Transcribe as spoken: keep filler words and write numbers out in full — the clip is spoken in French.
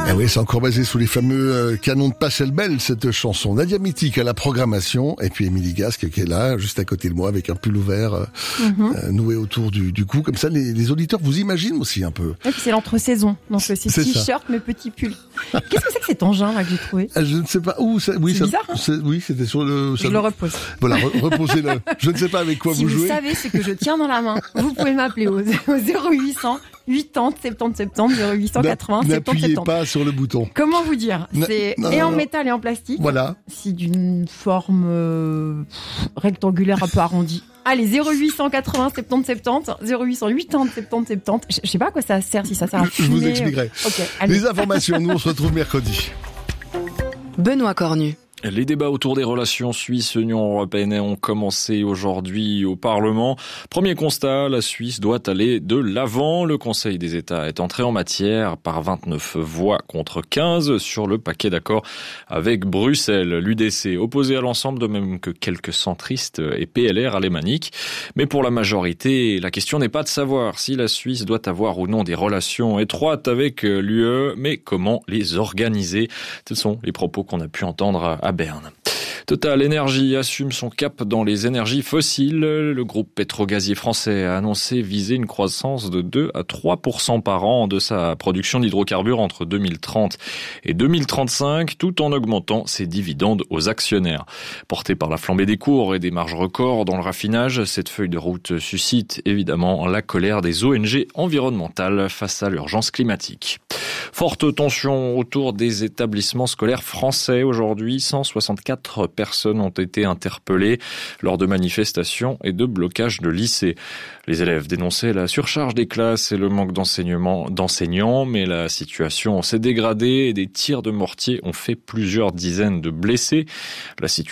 Eh oui, c'est encore basé sous les fameux euh, canons de Pachelbel, cette chanson. Nadia Mythique à la programmation, et puis Émilie Gasque qui est là, juste à côté de moi, avec un pull ouvert euh, mm-hmm. euh, noué autour du, du cou. Comme ça, les, les auditeurs vous imaginent aussi un peu. Et puis c'est l'entre-saison, donc c'est, c'est t-shirt, mais petit pull. Qu'est-ce que c'est que cet engin là que j'ai trouvé? Je ne sais pas où. Ça, oui, c'est ça, bizarre. Hein c'est, oui, c'était sur le. Je ça, le repose. Voilà, re, reposez-le. Je ne sais pas avec quoi si vous, vous jouez. Si vous savez ce que je tiens dans la main, vous pouvez m'appeler au zéro huit cents quatre-vingts soixante-dix soixante-dix zéro huit cent quatre-vingts soixante-dix soixante-dix. N'appuyez pas sur le bouton. Comment vous dire? C'est non, et non, en non. métal et en plastique. Voilà. C'est d'une forme euh, rectangulaire un peu arrondie. Allez, zéro huit cent quatre-vingts soixante-dix soixante-dix, zéro huit cent quatre-vingts soixante-dix soixante-dix. Je sais pas à quoi ça sert, si ça sert à fumer. Je vous expliquerai. Okay, allez. Les informations, nous on se retrouve mercredi. Benoît Cornu. Les débats autour des relations Suisse-Union européenne ont commencé aujourd'hui au Parlement. Premier constat, la Suisse doit aller de l'avant. Le Conseil des États est entré en matière par vingt-neuf voix contre quinze sur le paquet d'accords avec Bruxelles. L'U D C opposé à l'ensemble, de même que quelques centristes et P L R alémaniques. Mais pour la majorité, la question n'est pas de savoir si la Suisse doit avoir ou non des relations étroites avec l'U E, mais comment les organiser. Ce sont les propos qu'on a pu entendre à Berne. Total Énergie assume son cap dans les énergies fossiles. Le groupe pétrogazier français a annoncé viser une croissance de deux à trois pour cent par an de sa production d'hydrocarbures entre deux mille trente et deux mille trente-cinq, tout en augmentant ses dividendes aux actionnaires. Portée par la flambée des cours et des marges records dans le raffinage, cette feuille de route suscite évidemment la colère des O N G environnementales face à l'urgence climatique. Forte tension autour des établissements scolaires français aujourd'hui. cent soixante-quatre personnes ont été interpellées lors de manifestations et de blocages de lycées. Les élèves dénonçaient la surcharge des classes et le manque d'enseignement, d'enseignants, mais la situation s'est dégradée et des tirs de mortier ont fait plusieurs dizaines de blessés. La situation